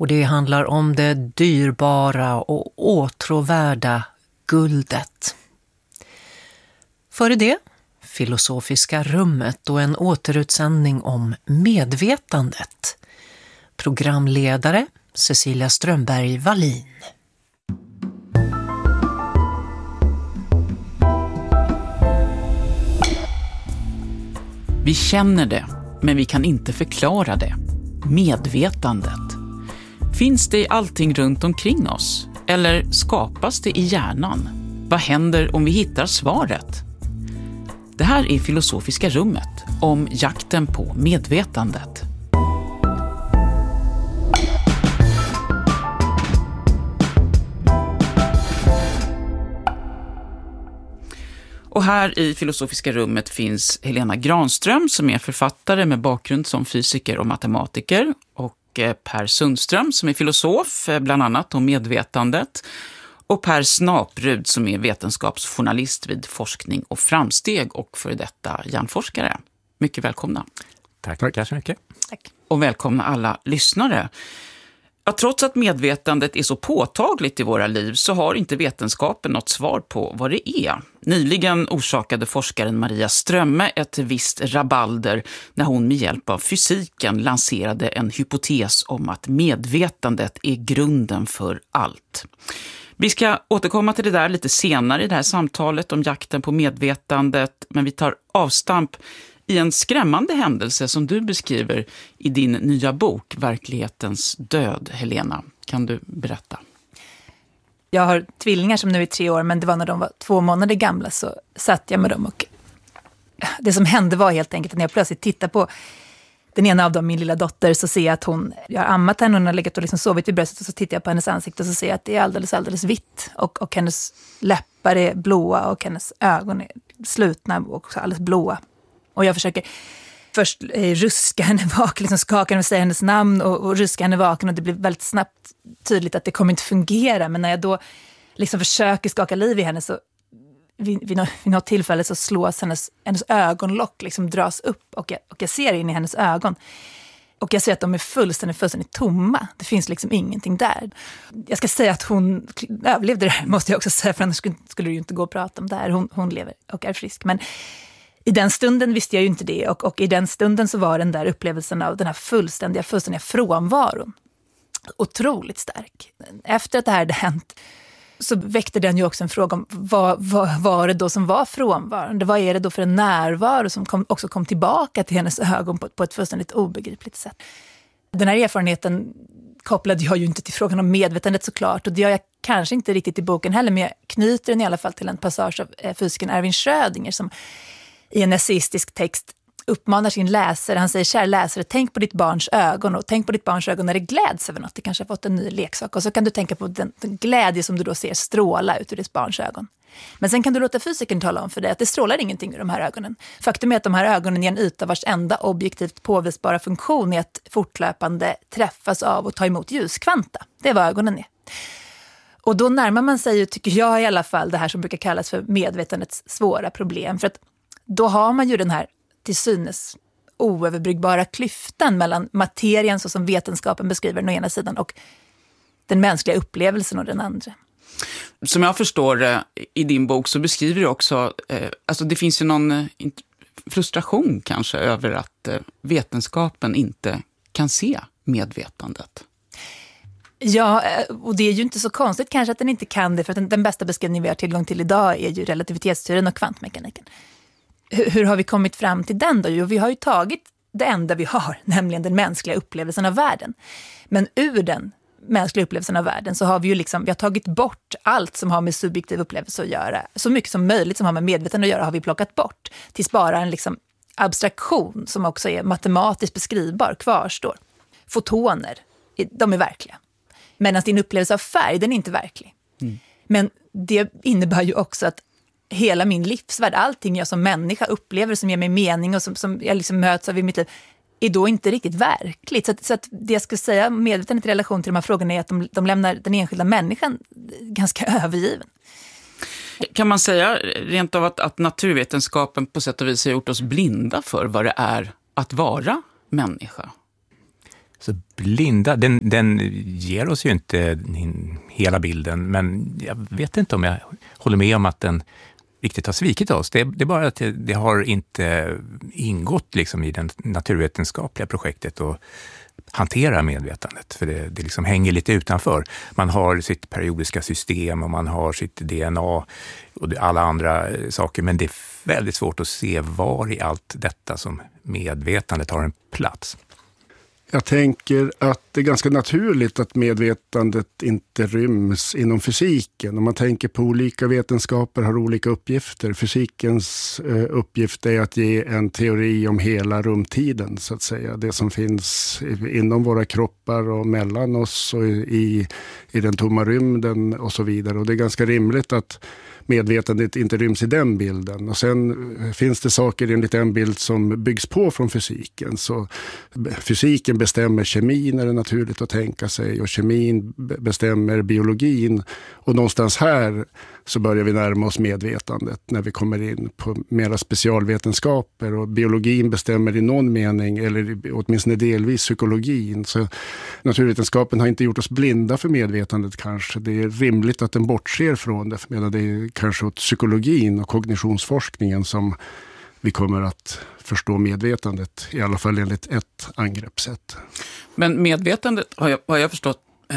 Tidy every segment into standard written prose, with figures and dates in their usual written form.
Och det handlar om det dyrbara och åtråvärda guldet. Före det, Filosofiska rummet och en återutsändning om medvetandet. Programledare Cecilia Strömberg Wallin. Vi känner det, men vi kan inte förklara det. Medvetandet. Finns det i allting runt omkring oss? Eller skapas det i hjärnan? Vad händer om vi hittar svaret? Det här är Filosofiska rummet om jakten på medvetandet. Och här i Filosofiska rummet finns Helena Granström som är författare med bakgrund som fysiker och matematiker, och Per Sundström som är filosof, bland annat om medvetandet, och Per Snaprud som är vetenskapsjournalist vid Forskning och framsteg och för detta hjärnforskare. Mycket välkomna. Tack så mycket. Tack. Och välkomna alla lyssnare. Ja, trots att medvetandet är så påtagligt i våra liv så har inte vetenskapen något svar på vad det är. Nyligen orsakade forskaren Maria Strömme ett visst rabalder när hon med hjälp av fysiken lanserade en hypotes om att medvetandet är grunden för allt. Vi ska återkomma till det där lite senare i det här samtalet om jakten på medvetandet, men vi tar avstamp i en skrämmande händelse som du beskriver i din nya bok Verklighetens död, Helena. Kan du berätta? Jag har tvillingar som nu är 3 år, men det var när de var 2 månader gamla så satt jag med dem. Och det som hände var helt enkelt att när jag plötsligt tittar på den ena av dem, min lilla dotter, så ser jag att jag har ammat henne, hon har legat och liksom sovit i bröstet, och så tittar jag på hennes ansikte och så ser jag att det är alldeles vitt. Och hennes läppar är blåa och hennes ögon är slutna och alldeles blåa. Och jag försöker först ruska henne vaken, liksom skaka henne och säga hennes namn och ruska henne vaken, och det blir väldigt snabbt tydligt att det kommer inte fungera. Men när jag då liksom försöker skaka liv i henne så vid något tillfälle så slås hennes ögonlock liksom dras upp och jag ser in i hennes ögon. Och jag ser att de är fullständigt tomma. Det finns liksom ingenting där. Jag ska säga att hon överlevde det här, måste jag också säga, för annars skulle det ju inte gå att prata om det här. Hon lever och är frisk. Men i den stunden visste jag ju inte det, och i den stunden så var den där upplevelsen av den här fullständiga frånvaron otroligt stark. Efter att det här hade hänt så väckte den ju också en fråga om vad var det då som var frånvarande? Vad är det då för en närvaro som också kom tillbaka till hennes ögon på ett fullständigt obegripligt sätt? Den här erfarenheten kopplade jag ju inte till frågan om medvetandet såklart, och det gör jag kanske inte riktigt i boken heller, men jag knyter den i alla fall till en passage av fysikern Erwin Schrödinger som i en essayistisk text uppmanar sin läsare. Han säger: kära läsare, tänk på ditt barns ögon, och tänk på ditt barns ögon när det gläds över något. Det kanske har fått en ny leksak, och så kan du tänka på den glädje som du då ser stråla ut ur ditt barns ögon. Men sen kan du låta fysikern tala om för dig att det strålar ingenting ur de här ögonen. Faktum är att de här ögonen är en yta vars enda objektivt påvisbara funktion är att fortlöpande träffas av och ta emot ljuskvanta. Det är vad ögonen är. Och då närmar man sig ju, tycker jag i alla fall, det här som brukar kallas för medvetandets svåra problem. För att då har man ju den här till synes oöverbryggbara klyftan mellan materien så som vetenskapen beskriver den å ena sidan och den mänskliga upplevelsen å den andra. Som jag förstår det i din bok så beskriver du också, alltså det finns ju någon frustration kanske över att vetenskapen inte kan se medvetandet. Ja, och det är ju inte så konstigt kanske att den inte kan det, för att den bästa beskrivningen vi har tillgång till idag är ju relativitetsteorin och kvantmekaniken. Hur har vi kommit fram till den då? Jo, vi har ju tagit det enda vi har, nämligen den mänskliga upplevelsen av världen. Men ur den mänskliga upplevelsen av världen så har vi ju vi har tagit bort allt som har med subjektiv upplevelse att göra. Så mycket som möjligt som har med medvetande att göra har vi plockat bort. Tills bara en abstraktion som också är matematiskt beskrivbar kvarstår. Fotoner, de är verkliga. Medan din upplevelse av färg, den är inte verklig. Mm. Men det innebär ju också att hela min livsvärld, allting jag som människa upplever som ger mig mening och som jag möts av i mitt liv, är då inte riktigt verkligt. Så att det jag skulle säga medvetandet i relation till de här frågorna är att de lämnar den enskilda människan ganska övergiven. Kan man säga rent av att naturvetenskapen på sätt och vis har gjort oss blinda för vad det är att vara människa? Så blinda, den ger oss ju inte hela bilden, men jag vet inte om jag håller med om att den riktigt har svikit oss. Det är bara att det har inte ingått liksom i det naturvetenskapliga projektet att hantera medvetandet, för det liksom hänger lite utanför. Man har sitt periodiska system och man har sitt DNA och alla andra saker, men det är väldigt svårt att se var i allt detta som medvetandet har en plats. Jag tänker att det är ganska naturligt att medvetandet inte ryms inom fysiken. Om man tänker på olika vetenskaper har olika uppgifter. Fysikens uppgift är att ge en teori om hela rumtiden, så att säga. Det som finns inom våra kroppar och mellan oss och i den tomma rymden och så vidare. Och det är ganska rimligt att medvetandet inte ryms i den bilden. Och sen finns det saker enligt en bild som byggs på från fysiken. Så fysiken bestämmer kemin, är det naturligt att tänka sig, och kemin bestämmer biologin. Och någonstans här så börjar vi närma oss medvetandet när vi kommer in på mera specialvetenskaper, och biologin bestämmer i någon mening, eller åtminstone delvis psykologin. Så naturvetenskapen har inte gjort oss blinda för medvetandet kanske. Det är rimligt att den bortser från det, medan det är kanske åt psykologin och kognitionsforskningen som vi kommer att förstå medvetandet, i alla fall enligt ett angreppssätt. Men medvetandet har jag förstått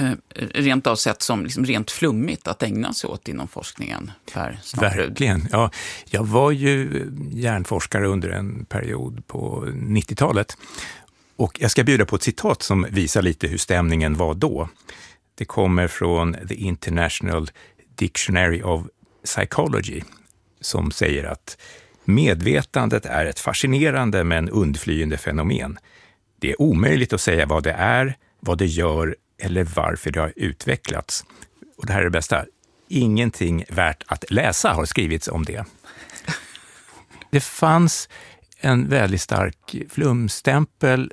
rent av sett som liksom rent flummigt att ägna sig åt inom forskningen. Verkligen, ja. Jag var ju hjärnforskare under en period på 90-talet, och jag ska bjuda på ett citat som visar lite hur stämningen var då. Det kommer från The International Dictionary of Psychology, som säger att medvetandet är ett fascinerande men undflyende fenomen. Det är omöjligt att säga vad det är, vad det gör eller varför det har utvecklats. Och det här är det bästa. Ingenting värt att läsa har skrivits om det. Det fanns en väldigt stark flumstämpel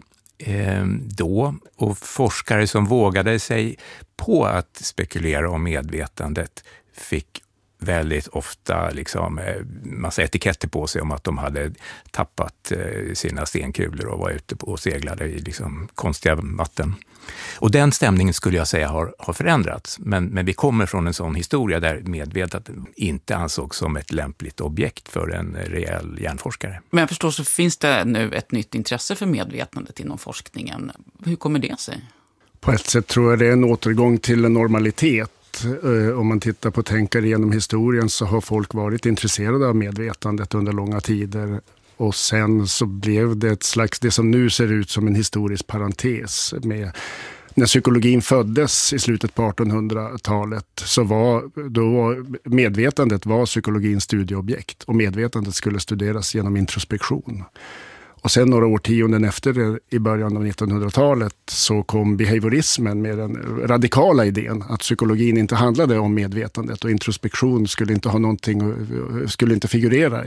då, och forskare som vågade sig på att spekulera om medvetandet fick väldigt ofta liksom massa etiketter på sig om att de hade tappat sina stenkulor och var ute och seglade i liksom konstiga vatten. Och den stämningen skulle jag säga har förändrats. Men vi kommer från en sån historia där medvetandet inte ansågs som ett lämpligt objekt för en rejäl hjärnforskare. Men jag förstår, så finns det nu ett nytt intresse för medvetandet inom forskningen. Hur kommer det sig? På ett sätt tror jag det är en återgång till en normalitet. Om man tittar på tänkare genom historien så har folk varit intresserade av medvetandet under långa tider. Och sen så blev det ett slags, det som nu ser ut som en historisk parentes. När psykologin föddes i slutet på 1800-talet så var medvetandet var psykologins studieobjekt. Och medvetandet skulle studeras genom introspektion. Och sen några årtionden efter det, i början av 1900-talet, så kom behaviorismen med den radikala idén att psykologin inte handlade om medvetandet och introspektion skulle inte ha någonting, skulle inte figurera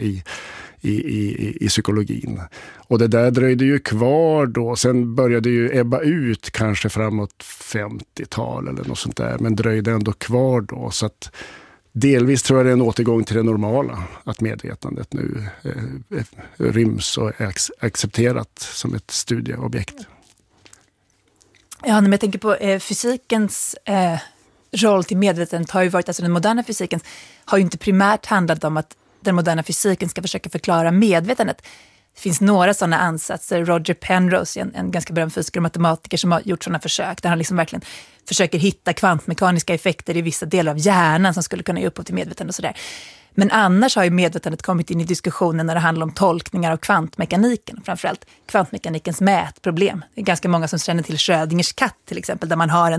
i psykologin. Och det där dröjde ju kvar då. Sen började ju ebba ut kanske framåt 50-tal eller något sånt där, men dröjde ändå kvar då, så att delvis tror jag det är en återgång till det normala, att medvetandet nu ryms och är accepterat som ett studieobjekt. Ja, när jag tänker på fysikens roll till medvetandet har ju varit, alltså den moderna fysiken har ju inte primärt handlat om att den moderna fysiken ska försöka förklara medvetandet. Det finns några sådana ansatser. Roger Penrose, en ganska berömd fysiker och matematiker, som har gjort sådana försök där han liksom verkligen försöker hitta kvantmekaniska effekter i vissa delar av hjärnan som skulle kunna ge upphov till medvetande och sådär. Men annars har ju medvetandet kommit in i diskussionen när det handlar om tolkningar av kvantmekaniken, framförallt kvantmekanikens mätproblem. Det är ganska många som känner till Schrödingers katt till exempel, där man har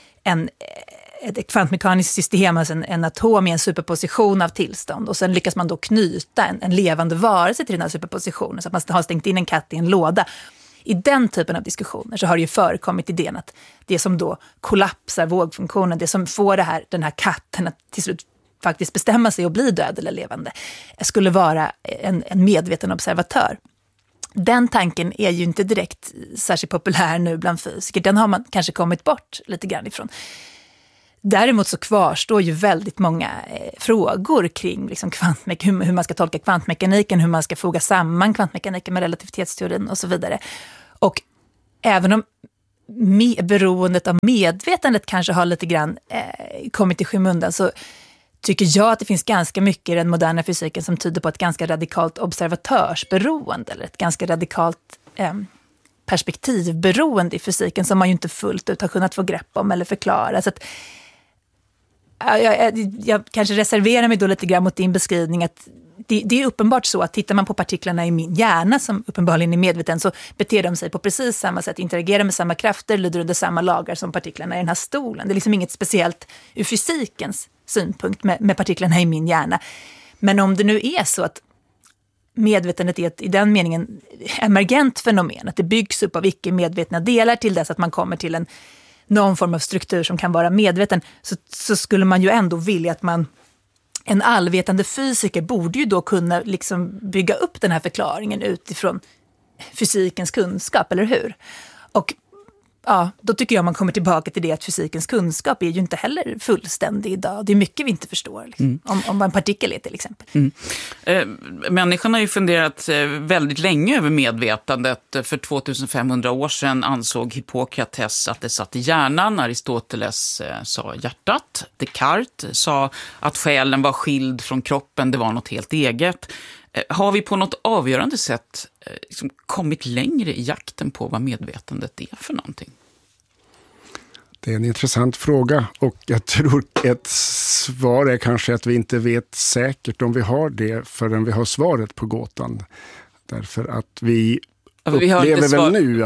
ett kvantmekaniskt system, alltså en atom i en superposition av tillstånd, och sen lyckas man då knyta en levande varelse till den här superpositionen, så att man har stängt in en katt i en låda. I den typen av diskussioner så har det ju förekommit idén att det som då kollapsar vågfunktionen, det som får den här katten att till slut faktiskt bestämma sig och bli död eller levande, skulle vara en medveten observatör. Den tanken är ju inte direkt särskilt populär nu bland fysiker. Den har man kanske kommit bort lite grann ifrån. Däremot så kvarstår ju väldigt många frågor kring liksom hur man ska tolka kvantmekaniken, hur man ska foga samman kvantmekaniken med relativitetsteorin och så vidare. Och även om beroendet av medvetandet kanske har lite grann kommit i skymundan, så tycker jag att det finns ganska mycket i den moderna fysiken som tyder på ett ganska radikalt observatörsberoende eller ett ganska radikalt perspektivberoende i fysiken som man ju inte fullt ut har kunnat få grepp om eller förklara. Så att, jag kanske reserverar mig då lite grann mot din beskrivning att det är uppenbart så att tittar man på partiklarna i min hjärna som uppenbarligen är medveten, så beter de sig på precis samma sätt, interagerar med samma krafter, lyder under samma lagar som partiklarna i den här stolen. det är liksom inget speciellt ur fysikens synpunkt med partiklarna i min hjärna. Men om det nu är så att medvetandet är ett, i den meningen, emergent fenomen, att det byggs upp av icke-medvetna delar till dess att man kommer till någon form av struktur som kan vara medveten, så skulle man ju ändå vilja att en allvetande fysiker borde ju då kunna liksom bygga upp den här förklaringen utifrån fysikens kunskap, eller hur? Och ja, då tycker jag man kommer tillbaka till det att fysikens kunskap är ju inte heller fullständig idag. Det är mycket vi inte förstår, liksom, om vad en partikel är till exempel. Människan har ju funderat väldigt länge över medvetandet. För 2500 år sedan ansåg Hippokrates att det satt i hjärnan. Aristoteles sa hjärtat. Descartes sa att själen var skild från kroppen, det var något helt eget. Har vi på något avgörande sätt liksom kommit längre i jakten på vad medvetandet är för någonting? Det är en intressant fråga, och jag tror ett svar är kanske att vi inte vet säkert om vi har det förrän vi har svaret på gåtan. Därför att vi upplever väl nu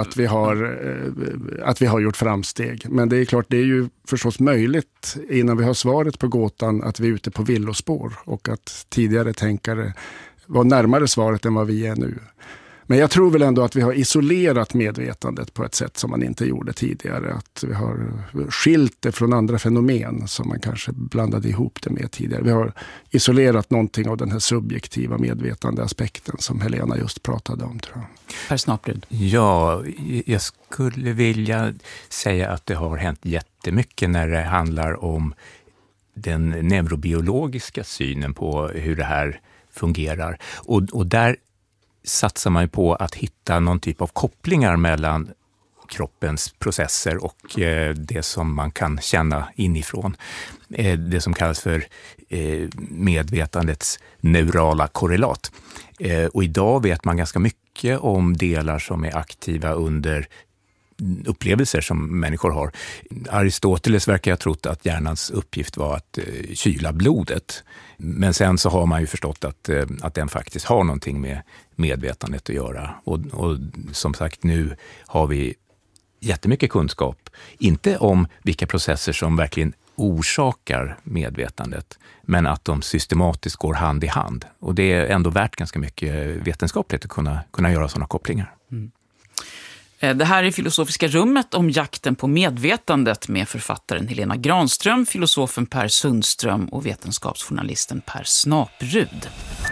att vi har gjort framsteg. Men det är klart, det är ju förstås möjligt innan vi har svaret på gåtan att vi är ute på villospår och att tidigare tänkare var närmare svaret än vad vi är nu. Men jag tror väl ändå att vi har isolerat medvetandet på ett sätt som man inte gjorde tidigare. Att vi har skilt det från andra fenomen som man kanske blandade ihop det med tidigare. Vi har isolerat någonting av den här subjektiva medvetande aspekten som Helena just pratade om, tror jag. Per Snaprud. Ja, jag skulle vilja säga att det har hänt jättemycket när det handlar om den neurobiologiska synen på hur det här fungerar. Och där satsar man på att hitta någon typ av kopplingar mellan kroppens processer och det som man kan känna inifrån. Det som kallas för medvetandets neurala korrelat. Och idag vet man ganska mycket om delar som är aktiva under upplevelser som människor har. Aristoteles verkar ha trott att hjärnans uppgift var att kyla blodet. Men sen så har man ju förstått att den faktiskt har någonting med medvetandet att göra. Och som sagt, nu har vi jättemycket kunskap. Inte om vilka processer som verkligen orsakar medvetandet, men att de systematiskt går hand i hand. Och det är ändå värt ganska mycket vetenskapligt att kunna göra sådana kopplingar. Mm. Det här är Filosofiska rummet om jakten på medvetandet med författaren Helena Granström, filosofen Per Sundström och vetenskapsjournalisten Per Snaprud.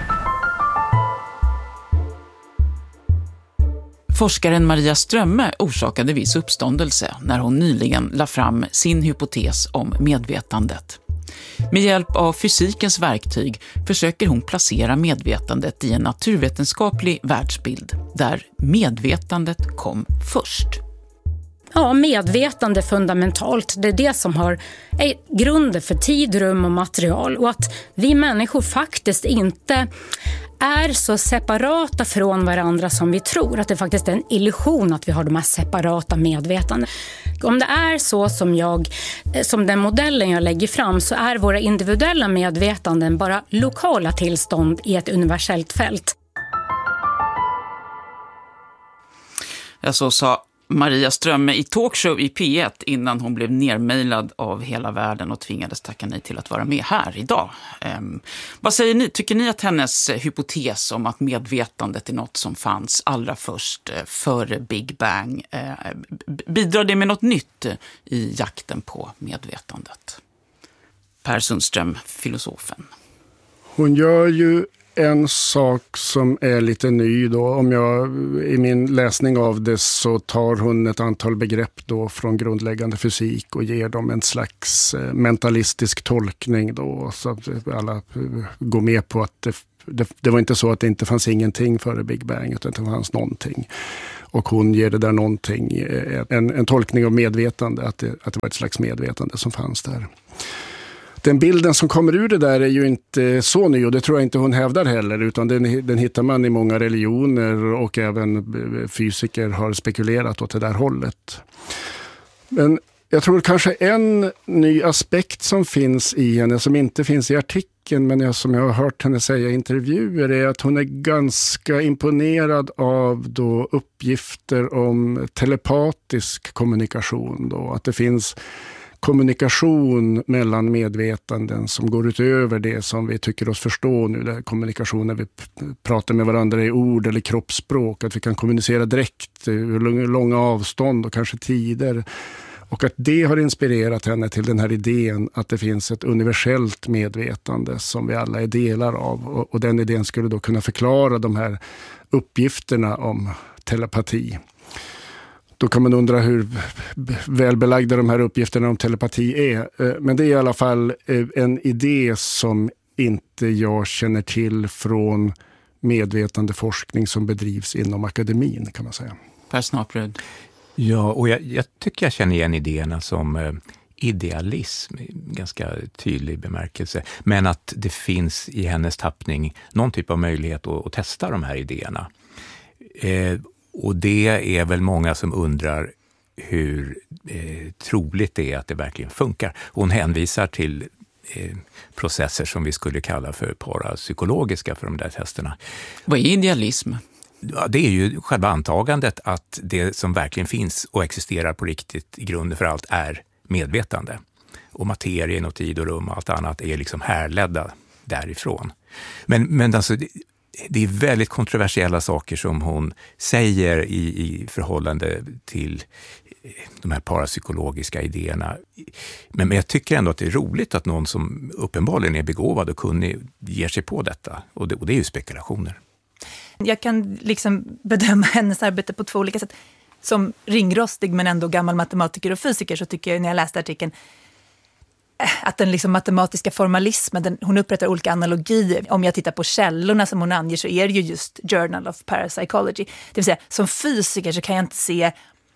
Forskaren Maria Strömme orsakade viss uppståndelse när hon nyligen la fram sin hypotes om medvetandet. Med hjälp av fysikens verktyg försöker hon placera medvetandet i en naturvetenskaplig världsbild där medvetandet kom först. Ja, medvetande fundamentalt. Det är det som är grunden för tid, rum och material. Och att vi människor faktiskt inte är så separata från varandra som vi tror. Att det faktiskt är en illusion att vi har de här separata medvetanden. Om det är så som den modellen jag lägger fram, så är våra individuella medvetanden bara lokala tillstånd i ett universellt fält. Jag så sa Maria Strömme i talkshow i P1 innan hon blev nermejlad av hela världen och tvingades tacka nej till att vara med här idag. Vad säger ni? Tycker ni att hennes hypotes om att medvetandet är något som fanns allra först före Big Bang bidrar det med något nytt i jakten på medvetandet? Per Sundström, filosofen. Hon gör ju en sak som är lite ny då. I min läsning av det så tar hon ett antal begrepp då från grundläggande fysik och ger dem en slags mentalistisk tolkning då, så att alla går med på att det var inte så att det inte fanns ingenting före Big Bang, utan det fanns någonting. Och hon ger det där någonting, en tolkning av medvetande, att det var ett slags medvetande som fanns där. Den bilden som kommer ur det där är ju inte så ny, och det tror jag inte hon hävdar heller, utan den hittar man i många religioner, och även fysiker har spekulerat åt det där hållet. Men jag tror kanske en ny aspekt som finns i henne, som inte finns i artikeln, men som jag har hört henne säga i intervjuer, är att hon är ganska imponerad av då uppgifter om telepatisk kommunikation. Då. Att det finns kommunikation mellan medvetanden som går utöver det som vi tycker oss förstå nu. Det kommunikation när vi pratar med varandra i ord eller kroppsspråk. Att vi kan kommunicera direkt ur långa avstånd och kanske tider. Och att det har inspirerat henne till den här idén att det finns ett universellt medvetande som vi alla är delar av. Och den idén skulle då kunna förklara de här uppgifterna om telepati. Då kan man undra hur välbelagda de här uppgifterna om telepati är. Men det är i alla fall en idé som inte jag känner till från medvetandeforskning som bedrivs inom akademin, kan man säga. Per Snaprud. Ja, och jag tycker jag känner igen idéerna som idealism i ganska tydlig bemärkelse. Men att det finns i hennes tappning någon typ av möjlighet att testa de här idéerna. Och det är väl många som undrar hur troligt det är att det verkligen funkar. Hon hänvisar till processer som vi skulle kalla för parapsykologiska för de där testerna. Vad är idealism? Ja, det är ju själva antagandet att det som verkligen finns och existerar på riktigt i grunden för allt är medvetande. Och materien och tid och rum och allt annat är liksom härledda därifrån. Men alltså, det är väldigt kontroversiella saker som hon säger i förhållande till de här parapsykologiska idéerna. Men jag tycker ändå att det är roligt att någon som uppenbarligen är begåvad och kunnig ger sig på detta. Och det är ju spekulationer. Jag kan liksom bedöma hennes arbete på två olika sätt. Som ringrostig men ändå gammal matematiker och fysiker så tycker jag när jag läste artikeln att den liksom matematiska formalismen, hon upprättar olika analogier. Om jag tittar på källorna som hon anger så är det ju just Journal of Parapsychology. Det vill säga, som fysiker så kan jag inte se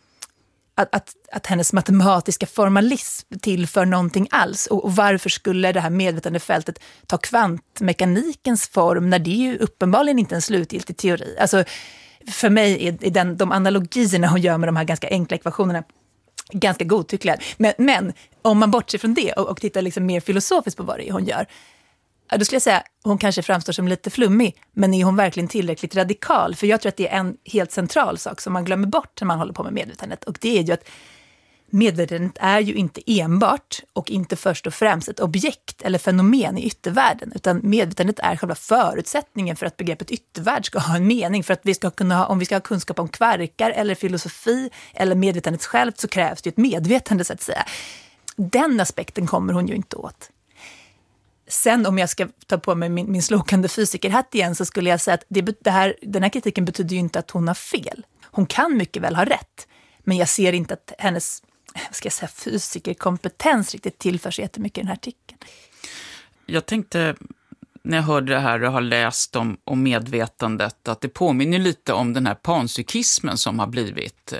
att hennes matematiska formalism tillför någonting alls. Och varför skulle det här medvetandefältet ta kvantmekanikens form när det är ju uppenbarligen inte en slutgiltig teori. Alltså, för mig är de analogierna hon gör med de här ganska enkla ekvationerna ganska godtyckliga. Men om man bortser från det och tittar liksom mer filosofiskt på vad det är hon gör, då skulle jag säga hon kanske framstår som lite flummig, men är hon verkligen tillräckligt radikal? För jag tror att det är en helt central sak som man glömmer bort när man håller på med medvetandet. Och det är ju att medvetandet är ju inte enbart och inte först och främst ett objekt eller fenomen i yttervärlden, utan medvetandet är själva förutsättningen för att begreppet yttervärld ska ha en mening. För att vi ska kunna om vi ska ha kunskap om kvarkar eller filosofi eller medvetandet självt, så krävs det ett medvetande, så att säga. Den aspekten kommer hon ju inte åt. Sen om jag ska ta på mig min slokande fysikerhatt igen, så skulle jag säga att den här kritiken betyder ju inte att hon har fel. Hon kan mycket väl ha rätt, men jag ser inte att hennes fysikerkompetens riktigt tillför sig jättemycket i den här artikeln. Jag tänkte när jag hörde det här och har läst om medvetandet att det påminner lite om den här panpsykismen som har blivit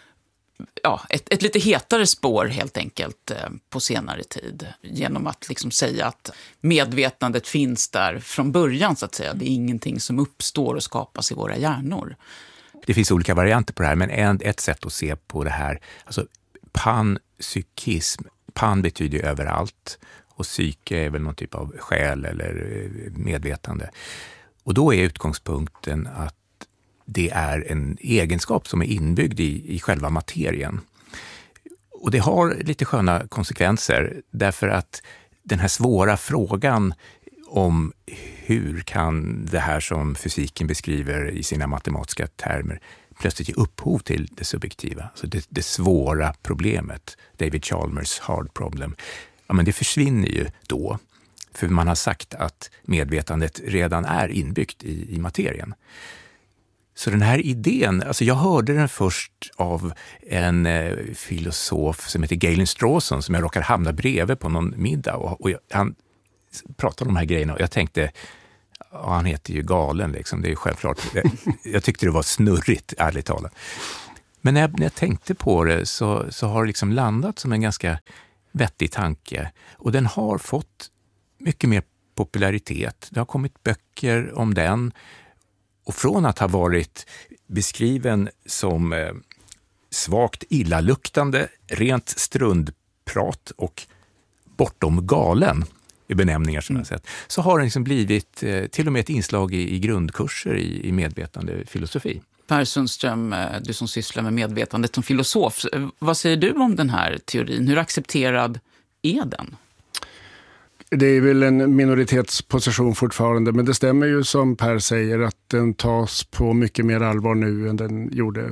ett lite hetare spår helt enkelt på senare tid, genom att liksom säga att medvetandet finns där från början, så att säga. Det är ingenting som uppstår och skapas i våra hjärnor. Det finns olika varianter på det här, men ett sätt att se på det här, alltså panpsykism, pan betyder överallt och psyke är väl någon typ av själ eller medvetande. Och då är utgångspunkten att det är en egenskap som är inbyggd i själva materien. Och det har lite sköna konsekvenser, därför att den här svåra frågan om hur kan det här som fysiken beskriver i sina matematiska termer plötsligt ge upphov till det subjektiva, alltså det svåra problemet, David Chalmers hard problem. Ja, men det försvinner ju då, för man har sagt att medvetandet redan är inbyggt i materien. Så den här idén, alltså jag hörde den först av en filosof som heter Galen Strawson, som jag råkade hamna bredvid på någon middag, och han pratade om de här grejerna och jag tänkte, Ja, han heter ju galen liksom, det är ju självklart. Jag tyckte det var snurrigt, ärligt talat. Men när jag tänkte på det så har det liksom landat som en ganska vettig tanke. Och den har fått mycket mer popularitet. Det har kommit böcker om den. Och från att ha varit beskriven som svagt illaluktande, rent strundprat och bortom galen i benämningar som jag sett, så har den liksom blivit till och med ett inslag i grundkurser i medvetande filosofi. Per Sundström, du som sysslar med medvetandet som filosof, vad säger du om den här teorin? Hur accepterad är den? Det är väl en minoritetsposition fortfarande, men det stämmer ju som Per säger att den tas på mycket mer allvar nu än den gjorde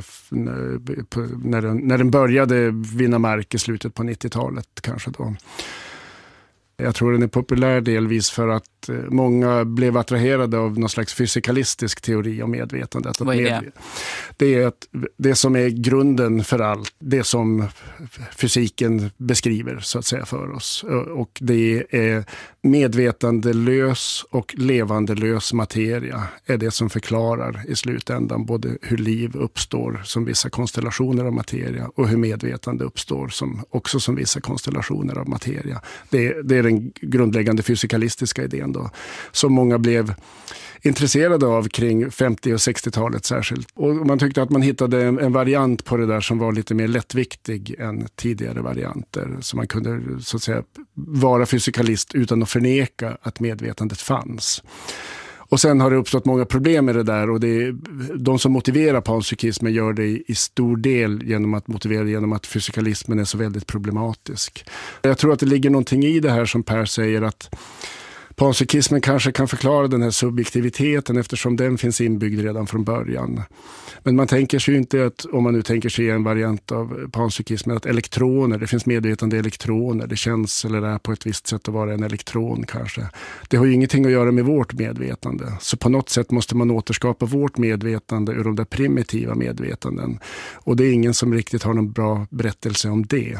när den började vinna mark i slutet på 90-talet kanske då. Jag tror den är populär delvis för att många blev attraherade av någon slags fysikalistisk teori om medvetandet. Vad är det? Det är att det som är grunden för allt, det som fysiken beskriver så att säga för oss. Och det är medvetandelös och levandelös materia är det som förklarar i slutändan både hur liv uppstår som vissa konstellationer av materia och hur medvetande uppstår också som vissa konstellationer av materia. Det är den grundläggande fysikalistiska idén då, som många blev intresserade av kring 50- och 60-talet särskilt. Och man tyckte att man hittade en variant på det där som var lite mer lättviktig än tidigare varianter. Så man kunde så att säga vara fysikalist utan att förneka att medvetandet fanns. Och sen har det uppstått många problem med det där, och de som motiverar panpsykismen gör det i stor del genom att fysikalismen är så väldigt problematisk. Jag tror att det ligger någonting i det här som Per säger, att panpsykismen kanske kan förklara den här subjektiviteten eftersom den finns inbyggd redan från början. Men man tänker sig ju inte att, om man nu tänker sig en variant av panpsykismen, att det finns medvetande elektroner, det känns eller är på ett visst sätt att vara en elektron kanske. Det har ju ingenting att göra med vårt medvetande. Så på något sätt måste man återskapa vårt medvetande ur de där primitiva medvetanden. Och det är ingen som riktigt har någon bra berättelse om det.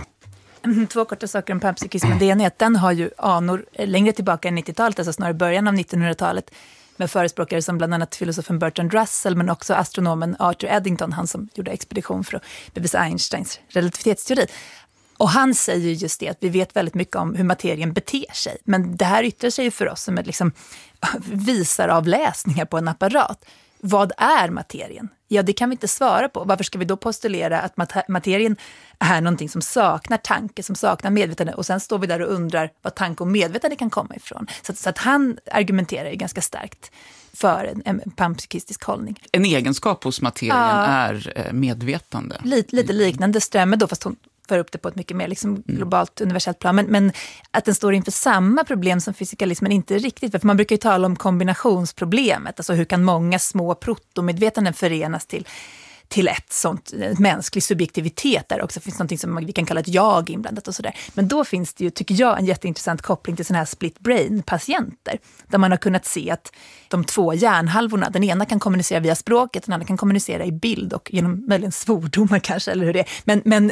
2 korta saker om panpsykismen. Det ena är att den har ju anor längre tillbaka än 90-talet, alltså snarare början av 1900-talet, med förespråkare som bland annat filosofen Bertrand Russell, men också astronomen Arthur Eddington, han som gjorde expedition för att bevisa Einsteins relativitetsteori. Och han säger just det, att vi vet väldigt mycket om hur materien beter sig, men det här yttrar sig ju för oss som ett liksom visar avläsningar på en apparat. Vad är materien? Ja, det kan vi inte svara på. Varför ska vi då postulera att materien är någonting som saknar tanke, som saknar medvetande, och sen står vi där och undrar vad tanke och medvetande kan komma ifrån. Så att han argumenterar ju ganska starkt för en panpsykistisk hållning. En egenskap hos materien är medvetande. Lite liknande strömmer då, fast hon för upp det på ett mycket mer liksom globalt universellt plan. Men att den står inför samma problem som fysikalismen inte riktigt. För man brukar ju tala om kombinationsproblemet. Alltså hur kan många små protomedvetanden förenas till ett sånt mänsklig subjektivitet där också finns något som vi kan kalla ett jag inblandat och sådär. Men då finns det ju, tycker jag, en jätteintressant koppling till sådana här split brain-patienter. Där man har kunnat se att de 2 hjärnhalvorna, den ena kan kommunicera via språket, den andra kan kommunicera i bild och genom möjligen svordomar kanske, eller hur det är. Men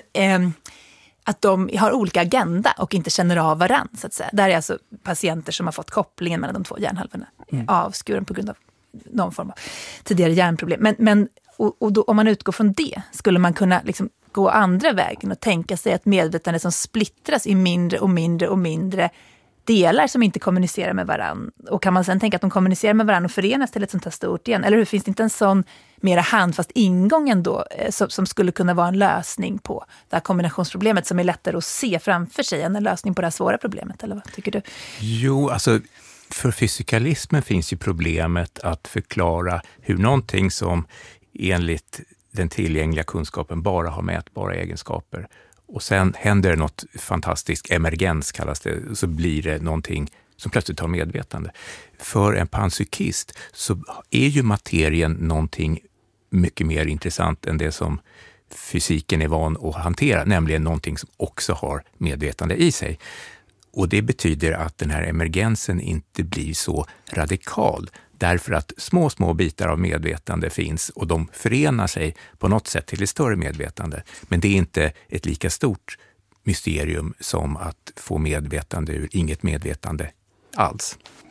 att de har olika agenda och inte känner av varann, så att säga. Där är alltså patienter som har fått kopplingen mellan de 2 hjärnhalvorna avskuren på grund av någon form av tidigare hjärnproblem. Och då, om man utgår från det, skulle man kunna liksom gå andra vägen och tänka sig att medvetandet som splittras i mindre och mindre och mindre delar som inte kommunicerar med varann. Och kan man sen tänka att de kommunicerar med varann och förenas till ett sånt här stort igen? Eller hur, finns det inte en sån mera handfast ingång ändå som skulle kunna vara en lösning på det här kombinationsproblemet som är lättare att se framför sig än en lösning på det här svåra problemet? Eller vad tycker du? Jo, alltså för fysikalismen finns ju problemet att förklara hur någonting som enligt den tillgängliga kunskapen bara har mätbara egenskaper. Och sen händer något fantastiskt, emergens kallas det, så blir det någonting som plötsligt har medvetande. För en panpsykist så är ju materien någonting mycket mer intressant än det som fysiken är van att hantera, nämligen någonting som också har medvetande i sig. Och det betyder att den här emergensen inte blir så radikal. Därför att små bitar av medvetande finns och de förenar sig på något sätt till ett större medvetande. Men det är inte ett lika stort mysterium som att få medvetande ur inget medvetande alls.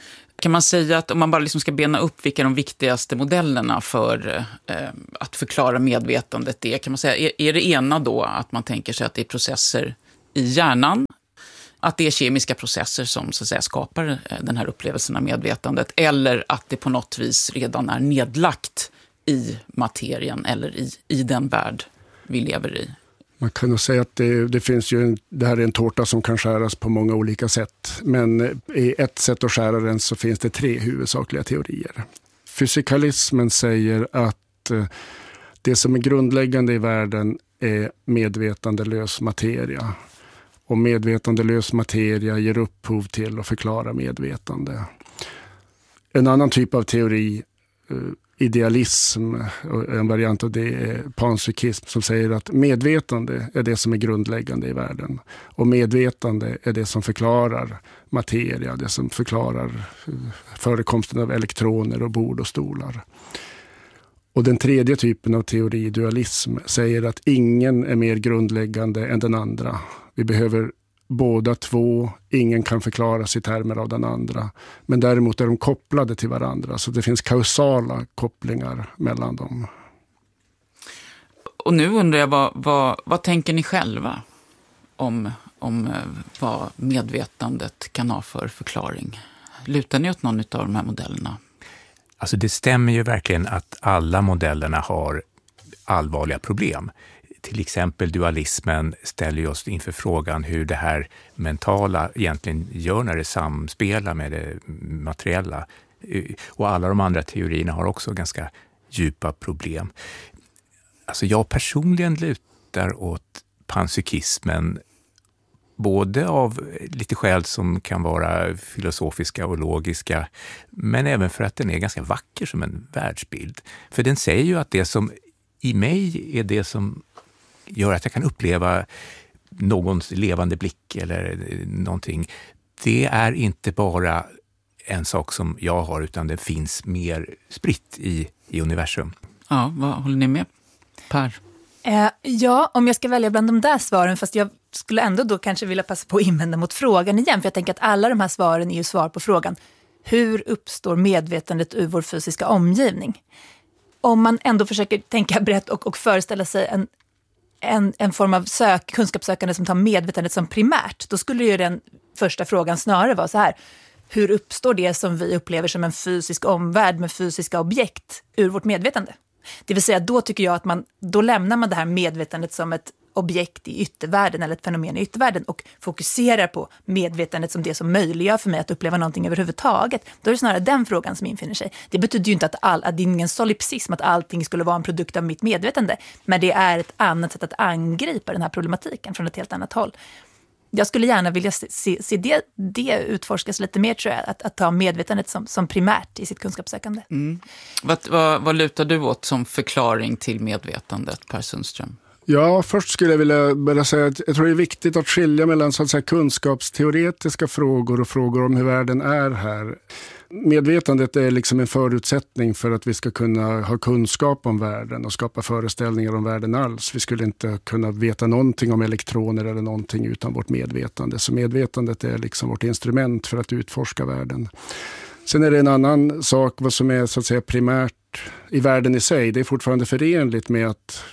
Kan man säga att om man bara liksom ska bena upp vilka de viktigaste modellerna för att förklara medvetandet är, kan man säga, är det ena då att man tänker sig att det är processer i hjärnan, att det är kemiska processer som så att säga skapar den här upplevelsen av medvetandet, eller att det på något vis redan är nedlagt i materien eller i den värld vi lever i? Man kan nog säga att det finns ju det här är en tårta som kan skäras på många olika sätt. Men i ett sätt att skära den så finns det 3 huvudsakliga teorier. Fysikalismen säger att det som är grundläggande i världen är medvetandelös materia. Och medvetandelös materia ger upphov till att förklara medvetande. En annan typ av teori, idealism, en variant av det är panpsykism, som säger att medvetande är det som är grundläggande i världen. Och medvetande är det som förklarar materia, det som förklarar förekomsten av elektroner och bord och stolar. Och den tredje typen av teori, dualism, säger att ingen är mer grundläggande än den andra. Vi behöver båda två, ingen kan förklaras i termer av den andra. Men däremot är de kopplade till varandra, så det finns kausala kopplingar mellan dem. Och nu undrar jag, vad tänker ni själva om vad medvetandet kan ha för förklaring? Lutar ni åt någon av de här modellerna? Alltså det stämmer ju verkligen att alla modellerna har allvarliga problem. Till exempel dualismen ställer oss inför frågan hur det här mentala egentligen gör när det samspelar med det materiella. Och alla de andra teorierna har också ganska djupa problem. Alltså jag personligen lutar åt panpsykismen, både av lite skäl som kan vara filosofiska och logiska, men även för att den är ganska vacker som en världsbild. För den säger ju att det som i mig är det som gör att jag kan uppleva någons levande blick eller någonting. Det är inte bara en sak som jag har, utan det finns mer spritt i universum. Ja, vad håller ni med? Per? Ja, om jag ska välja bland de där svaren, fast jag skulle ändå då kanske vilja passa på att invända mot frågan igen, för jag tänker att alla de här svaren är ju svar på frågan: hur uppstår medvetandet ur vår fysiska omgivning? Om man ändå försöker tänka brett och föreställa sig en form av kunskapssökande som tar medvetandet som primärt, då skulle ju den första frågan snarare vara så här: hur uppstår det som vi upplever som en fysisk omvärld med fysiska objekt ur vårt medvetande? Det vill säga, då tycker jag att då lämnar man det här medvetandet som ett objekt i yttervärlden eller ett fenomen i yttervärlden och fokuserar på medvetandet som det som möjliggör för mig att uppleva någonting överhuvudtaget. Då är det snarare den frågan som infinner sig. Det betyder ju inte att det är ingen solipsism, att allting skulle vara en produkt av mitt medvetande, men det är ett annat sätt att angripa den här problematiken från ett helt annat håll. Jag skulle gärna vilja se det utforskas lite mer, tror jag, att ta medvetandet som primärt i sitt kunskapssökande. Mm. Vad lutar du åt som förklaring till medvetandet, Per Sundström? Ja, först skulle jag vilja börja säga att jag tror det är viktigt att skilja mellan så att säga kunskapsteoretiska frågor och frågor om hur världen är här. Medvetandet är liksom en förutsättning för att vi ska kunna ha kunskap om världen och skapa föreställningar om världen alls. Vi skulle inte kunna veta någonting om elektroner eller någonting utan vårt medvetande. Så medvetandet är liksom vårt instrument för att utforska världen. Sen är det en annan sak, vad som är så att säga primärt i världen i sig. Det är fortfarande förenligt med att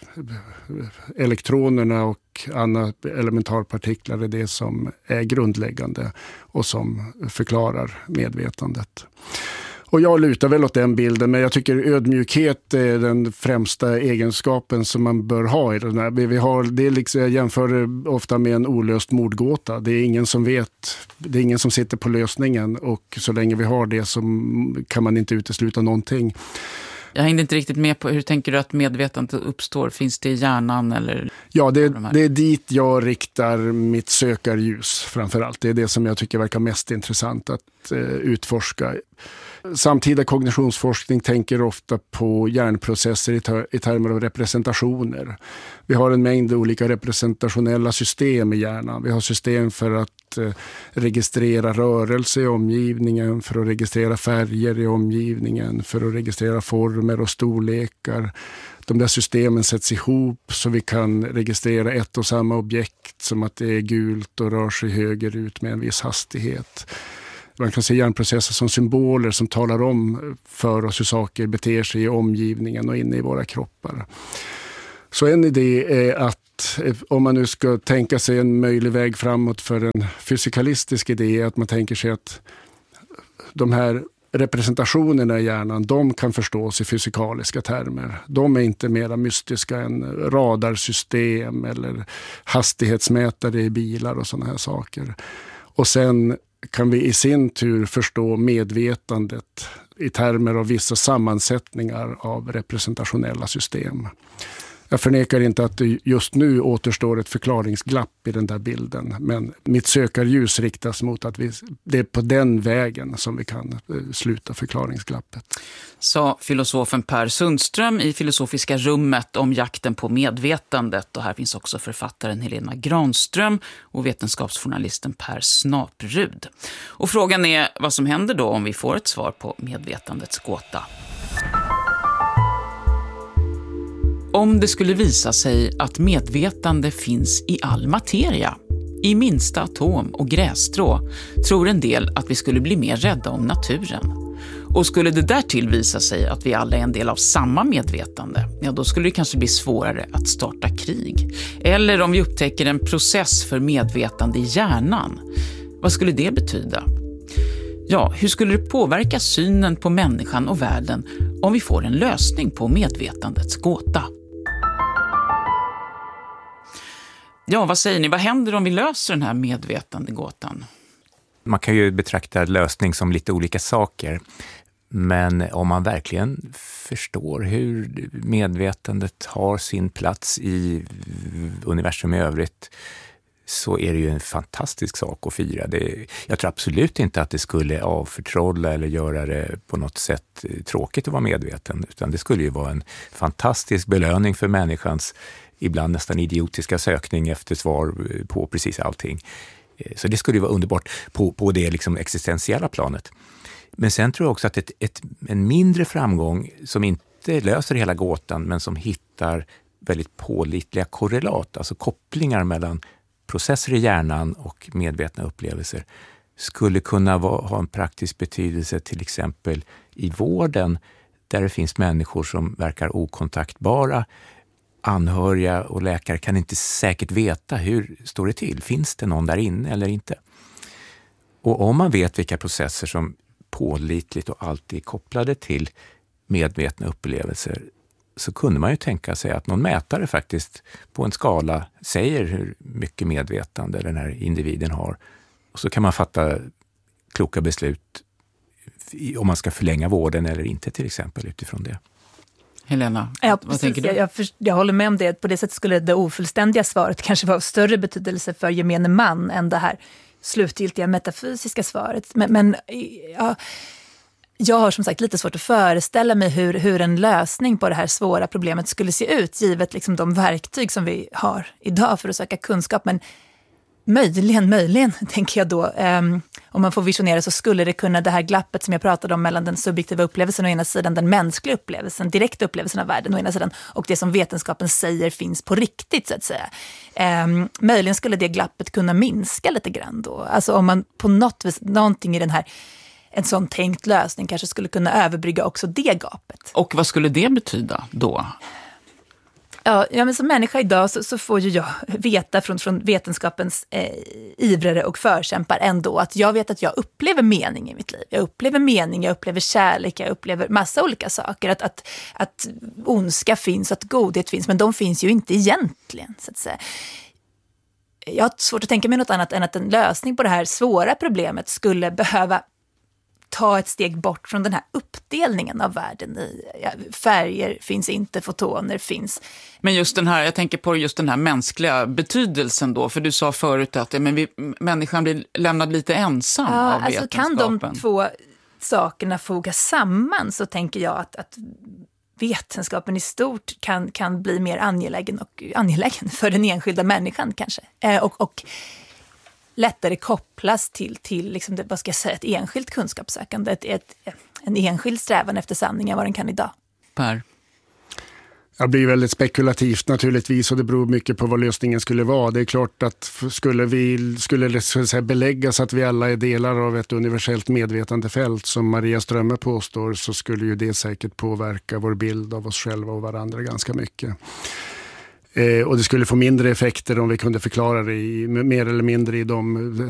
elektronerna och andra elementarpartiklar är det som är grundläggande och som förklarar medvetandet. Och jag lutar väl åt den bilden, men jag tycker ödmjukhet är den främsta egenskapen som man bör ha i den här. Det är liksom, jag jämför det ofta med en olöst mordgåta. Det är ingen som vet, det är ingen som sitter på lösningen, och så länge vi har det så kan man inte utesluta någonting. Jag hängde inte riktigt med på, hur tänker du att medvetandet uppstår? Finns det i hjärnan eller? Ja, det är dit jag riktar mitt sökarljus framförallt. Det är det som jag tycker verkar mest intressant att utforska. Samtida kognitionsforskning tänker ofta på hjärnprocesser i termer av representationer. Vi har en mängd olika representationella system i hjärnan. Vi har system för att registrera rörelse i omgivningen, för att registrera färger i omgivningen, för att registrera former och storlekar. De där systemen sätts ihop så vi kan registrera ett och samma objekt, som att det är gult och rör sig högerut med en viss hastighet. Man kan se hjärnprocesser som symboler som talar om för oss hur saker beter sig i omgivningen och inne i våra kroppar. Så en idé är att om man nu ska tänka sig en möjlig väg framåt för en fysikalistisk idé, att man tänker sig att de här representationerna i hjärnan, de kan förstås i fysikaliska termer. De är inte mera mystiska än radarsystem eller hastighetsmätare i bilar och sådana här saker. Och sen kan vi i sin tur förstå medvetandet i termer av vissa sammansättningar av representationella system. Jag förnekar inte att det just nu återstår ett förklaringsglapp i den där bilden, men mitt sökarljus riktas mot att det är på den vägen som vi kan sluta förklaringsglappet. Sa filosofen Per Sundström i Filosofiska rummet om jakten på medvetandet. Och här finns också författaren Helena Granström och vetenskapsjournalisten Per Snaprud. Och frågan är vad som händer då om vi får ett svar på medvetandets gåta. Om det skulle visa sig att medvetande finns i all materia, i minsta atom och grässtrå, tror en del att vi skulle bli mer rädda om naturen. Och skulle det därtill visa sig att vi alla är en del av samma medvetande, ja då skulle det kanske bli svårare att starta krig. Eller om vi upptäcker en process för medvetande i hjärnan, vad skulle det betyda? Ja, hur skulle det påverka synen på människan och världen om vi får en lösning på medvetandets gåta? Ja, vad säger ni? Vad händer om vi löser den här medvetandegåtan? Man kan ju betrakta lösning som lite olika saker. Men om man verkligen förstår hur medvetandet har sin plats i universum i övrigt, så är det ju en fantastisk sak att fira. Jag tror absolut inte att det skulle avförtrolla eller göra det på något sätt tråkigt att vara medveten, utan det skulle ju vara en fantastisk belöning för människans ibland nästan idiotiska sökning efter svar på precis allting. Så det skulle ju vara underbart på det liksom existentiella planet. Men sen tror jag också att en mindre framgång som inte löser hela gåtan, men som hittar väldigt pålitliga korrelat, alltså kopplingar mellan processer i hjärnan och medvetna upplevelser, skulle kunna ha en praktisk betydelse till exempel i vården, där det finns människor som verkar okontaktbara. Anhöriga och läkare kan inte säkert veta hur står det till. Finns det någon där inne eller inte? Och om man vet vilka processer som pålitligt och alltid är kopplade till medvetna upplevelser, så kunde man ju tänka sig att någon mätare faktiskt på en skala säger hur mycket medvetande den här individen har. Och så kan man fatta kloka beslut om man ska förlänga vården eller inte till exempel utifrån det. Helena, ja, vad tänker du? Jag håller med om det. På det sättet skulle det ofullständiga svaret kanske vara av större betydelse för gemene man än det här slutgiltiga metafysiska svaret. Men jag har som sagt lite svårt att föreställa mig hur en lösning på det här svåra problemet skulle se ut, givet liksom de verktyg som vi har idag för att söka kunskap. Men möjligen, tänker jag då, om man får visionera, så skulle det kunna, det här glappet som jag pratade om mellan den subjektiva upplevelsen å ena sidan, den mänskliga upplevelsen, direkta upplevelsen av världen å ena sidan, och det som vetenskapen säger finns på riktigt, så att säga. Möjligen skulle det glappet kunna minska lite grann då. Alltså om man på något vis, någonting i den här, en sån tänkt lösning kanske skulle kunna överbrygga också det gapet. Och vad skulle det betyda då? Ja, men som människa idag så får ju jag veta från vetenskapens ivrare och förkämpar ändå att jag vet att jag upplever mening i mitt liv. Jag upplever mening, jag upplever kärlek, jag upplever massa olika saker. Att ondska finns, att godhet finns, men de finns ju inte egentligen, så att säga. Jag har svårt att tänka mig något annat än att en lösning på det här svåra problemet skulle behöva ta ett steg bort från den här uppdelningen av världen i färger finns inte, fotoner finns. Men just den här, jag tänker på just den här mänskliga betydelsen då, för du sa förut att människan blir lämnad lite ensam av alltså vetenskapen. Kan de två sakerna fogas samman, så tänker jag att vetenskapen i stort kan bli mer angelägen för den enskilda människan kanske. Och lättare kopplas till liksom det, vad ska jag säga, ett enskilt kunskapssökande, en enskild strävan efter sanning än vad den kan idag. Per? Det blir väldigt spekulativt naturligtvis och det beror mycket på vad lösningen skulle vara. Det är klart att skulle det så att säga beläggas att vi alla är delar av ett universellt medvetandefält som Maria Strömmer påstår, så skulle ju det säkert påverka vår bild av oss själva och varandra ganska mycket. Och det skulle få mindre effekter om vi kunde förklara det mer eller mindre i de